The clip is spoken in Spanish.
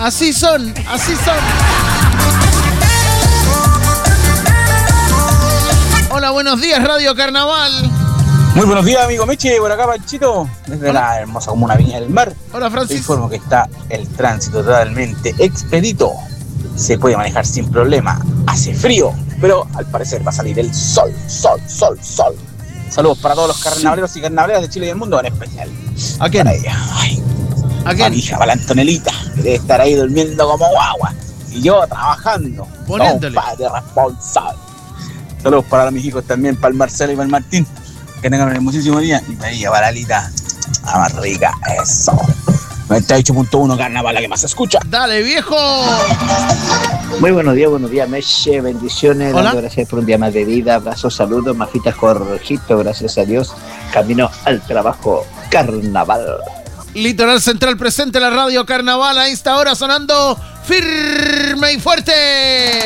Así son. Hola, buenos días, Radio Carnaval. Muy buenos días, amigo Meche, por acá Panchito, desde la hermosa comuna Viña del Mar. Hola, Francis. Te informo que está el tránsito totalmente expedito. Se puede manejar sin problema. Hace frío, pero al parecer va a salir el sol. Saludos para todos los carnavaleros y carnavaleras de Chile y del mundo, en especial. ¿A quién? Para ella. ¿A quién? Para mi hija, para la Antonelita, que debe estar ahí durmiendo como guagua. Y yo trabajando. Poniéndole. Como padre responsable. Saludos para mis hijos también, para el Marcelo y para el Martín. Que tengan un hermosísimo día. Y para ella, para Alita, la más rica. Eso. 98.1 Carnaval, la que más se escucha. Dale, viejo. Muy buenos días, Meche, bendiciones. Hola. Dando gracias por un día más de vida, abrazos, saludos, Mafitas Jorgito, gracias a Dios. Camino al trabajo, Carnaval. Litoral Central presente la Radio Carnaval a esta hora sonando firme y fuerte.